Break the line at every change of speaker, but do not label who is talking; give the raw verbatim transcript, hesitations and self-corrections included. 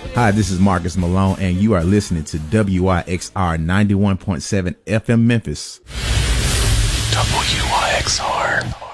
Hi, this is Marcus Malone, and you are listening to W I X R ninety-one point seven F M Memphis.
W I X R.